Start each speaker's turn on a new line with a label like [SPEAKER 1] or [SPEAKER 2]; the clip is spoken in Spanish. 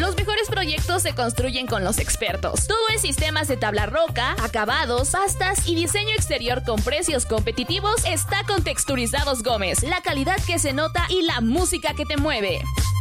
[SPEAKER 1] Los mejores proyectos se construyen con los expertos. Todo en sistemas de tabla roca, acabados, pastas y diseño exterior con precios competitivos está con Texturizados Gómez. La calidad que se nota y la música que te mueve.